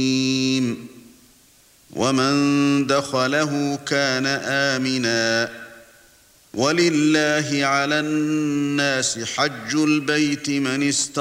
ومن دخله كان آمنا ولله على الناس حج البيت من استطاع